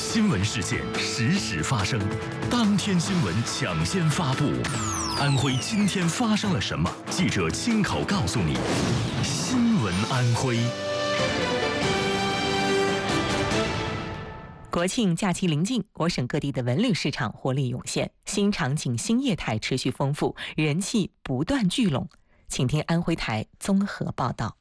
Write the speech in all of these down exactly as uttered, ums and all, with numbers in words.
新闻事件实时发生，当天新闻抢先发布。安徽今天发生了什么？记者亲口告诉你。新闻安徽。 国庆假期临近，我省各地的文旅市场活力涌现，新场景、新业态持续丰富，人气不断聚拢。请听安徽台综合报道。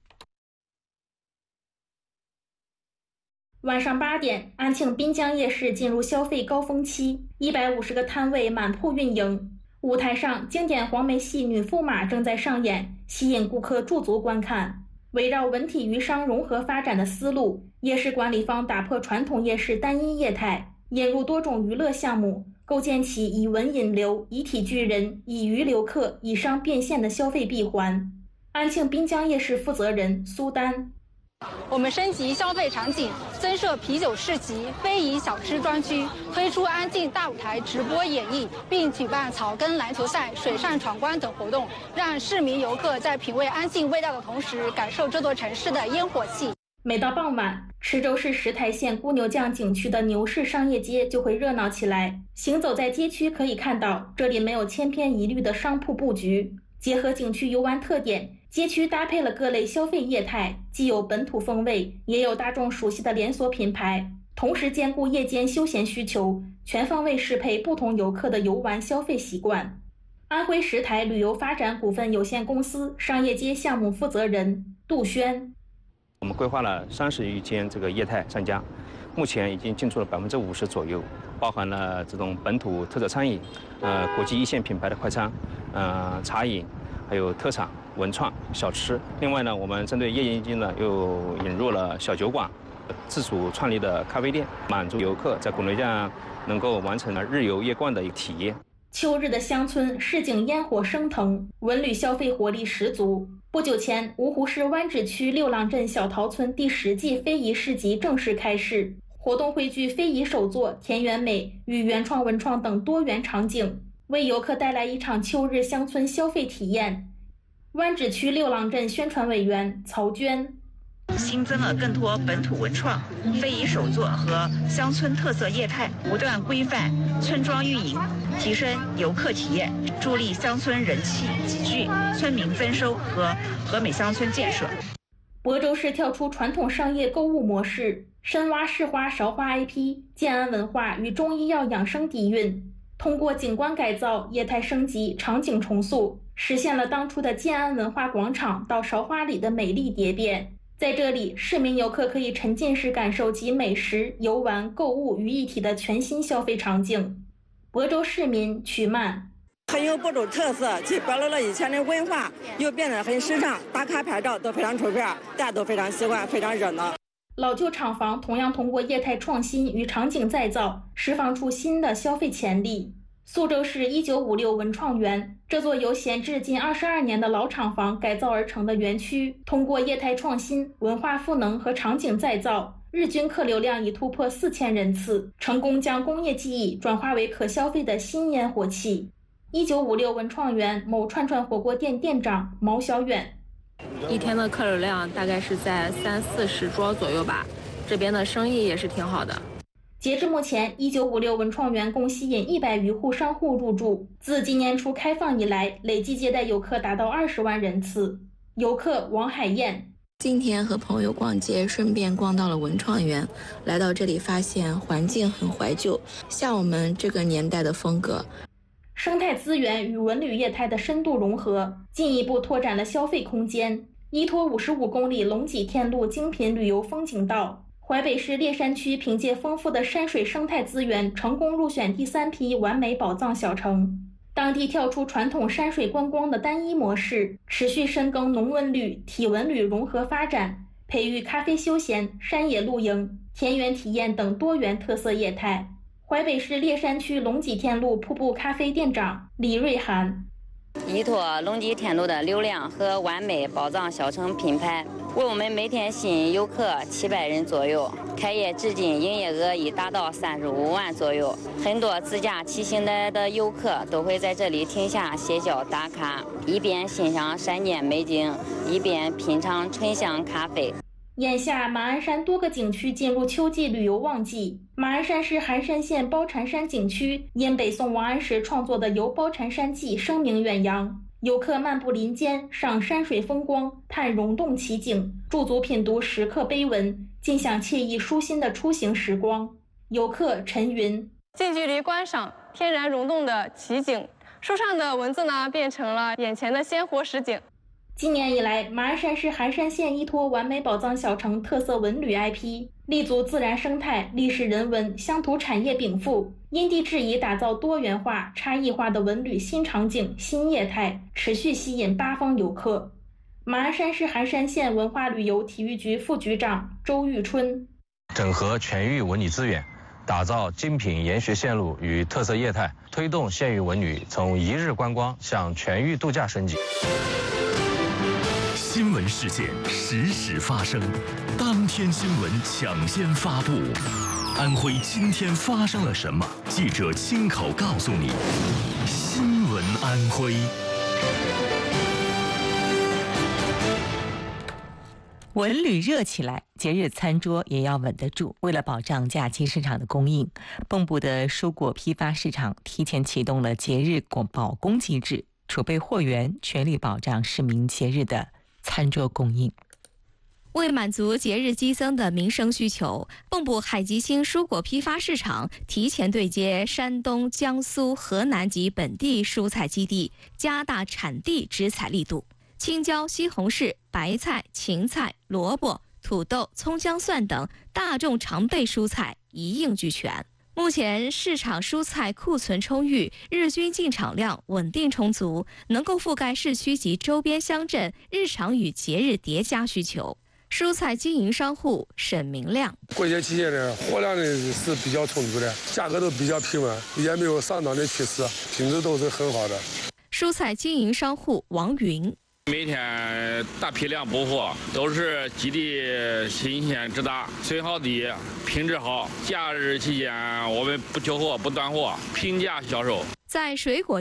晚上八点，安庆滨江夜市进入消费高峰期，一百五十个摊位满铺运营。舞台上，经典黄梅戏《女驸马》正在上演，吸引顾客驻足观看。围绕文体娱商融合发展的思路，夜市管理方打破传统夜市单一业态，引入多种娱乐项目，构建起以文引流、以体聚人、以娱留客、以商变现的消费闭环。安庆滨江夜市负责人苏丹。 我们升级消费场景，增设啤酒市集、非遗小吃专区，推出安静大舞台直播演绎，并举办草根篮球赛、水上闯关等活动，让市民游客在品味安静味道的同时，感受这座城市的烟火气。 每到傍晚，池州市石台县姑牛匠景区的牛市商业街就会热闹起来。行走在街区可以看到，这里没有千篇一律的商铺布局，结合景区游玩特点，街区搭配了各类消费业态，既有本土风味，也有大众熟悉的连锁品牌，同时兼顾夜间休闲需求，全方位适配不同游客的游玩消费习惯。安徽石台旅游发展股份有限公司商业街项目负责人杜轩： 我们规划了三十余间这个业态商家，目前已经进驻了百分之五十左右，包含了这种本土特色餐饮，呃，国际一线品牌的快餐，呃，茶饮，还有特产、文创、小吃。另外呢，我们针对夜营经呢，又引入了小酒馆、自主创立的咖啡店，满足游客在古牛匠能够完成了日游夜逛的一个体验。 秋日的乡村，市井烟火升腾，文旅消费活力十足。不久前，芜湖市湾址区六郎镇小桃村第十季非遗市集正式开市，活动汇聚非遗手作、田园美与原创文创等多元场景，为游客带来一场秋日乡村消费体验。湾址区六郎镇宣传委员曹娟： 新增了更多本土文创、非遗手作和乡村特色业态，不断规范村庄运营，提升游客体验，助力乡村人气集聚、村民增收和和美乡村建设。 亳州市跳出传统商业购物模式，深挖市花芍花 I P， 建安文化与中医药养生底蕴，通过景观改造、业态升级、场景重塑，实现了当初的建安文化广场到芍花里的美丽蝶变。在这里，市民游客可以沉浸式感受集美食、游玩、购物于一体的全新消费场景。亳州市民曲曼： 很有亳州特色，既保留了以前的文化，又变得很时尚，打卡拍照都非常出片，大家都非常喜欢，非常热闹。 老旧厂房同样通过业态创新与场景再造，释放出新的消费潜力。苏州市一九五六文创园，这座由闲置近二十二年的老厂房改造而成的园区，通过业态创新、文化赋能和场景再造，日均客流量已突破四千人次，成功将工业记忆转化为可消费的新烟火气。一九五六文创园某串串火锅店店长毛小远： 一天的客流量大概是在三四十桌左右吧，这边的生意也是挺好的。 截至目前，一九五六文创园共吸引一百余户商户入驻。自今年初开放以来，累计接待游客达到二十万人次。游客王海燕： 今天和朋友逛街，顺便逛到了文创园，来到这里发现环境很怀旧，像我们这个年代的风格。 生态资源与文旅业态的深度融合，进一步拓展了消费空间。依托五十五公里龙脊天路精品旅游风景道，淮北市烈山区凭借丰富的山水生态资源，成功入选第三批完美宝藏小城。当地跳出传统山水观光的单一模式，持续深耕农文旅、体文旅融合发展，培育咖啡休闲、山野露营、田园体验等多元特色业态。淮北市烈山区龙脊天路瀑布咖啡店长李瑞涵： 依托龙脊天路的流量和完美宝藏小城品牌，为我们每天吸引游客七百人左右。开业至今，营业额已达到三十五万左右。很多自驾骑行来的游客都会在这里停下歇脚打卡，一边欣赏山间美景，一边品尝醇香咖啡。 眼下马鞍山多个景区进入秋季旅游旺季，马鞍山市寒山县包禅山景区因北宋王安石创作的《游包禅山记》声名远扬，游客漫步林间，赏山水风光，探溶洞奇景，驻足品读石刻碑文，尽享惬意舒心的出行时光。游客陈云： 近距离观赏天然溶洞的奇景，书上的文字呢变成了眼前的鲜活实景。 今年以来，马鞍山市寒山县依托完美宝藏小城特色文旅 I P， 立足自然生态、历史人文、乡土产业禀赋，因地制宜打造多元化、差异化的文旅新场景、新业态，持续吸引八方游客。马鞍山市寒山县文化旅游体育局副局长周玉春： 整合全域文旅资源，打造精品研学线路与特色业态，推动县域文旅从一日观光向全域度假升级。 新闻事件实时发生，当天新闻抢先发布。安徽今天发生了什么？记者亲口告诉你。新闻安徽。 文旅热起来，节日餐桌也要稳得住。为了保障假期市场的供应，蚌埠的蔬果批发市场提前启动了节日保供机制，储备货源，全力保障市民节日的餐桌供应。 为满足节日激增的民生需求，蚌埠海吉星蔬果批发市场提前对接山东、江苏、河南及本地蔬菜基地，加大产地直采力度。青椒、西红柿、白菜、芹菜、萝卜、土豆、葱姜蒜等大众常备蔬菜一应俱全。目前市场蔬菜库存充裕，日均进场量稳定充足，能够覆盖市区及周边乡镇日常与节日叠加需求。蔬菜经营商户沈明亮： 过节期间呢，货量呢是比较充足的，价格都比较平稳，也没有上涨的趋势，品质都是很好的。 蔬菜经营商户王云： 每天大批量补货，都是基地新鲜直达，水好低，品质好。假日期间我们不缺货不断货，平价销售。 在水果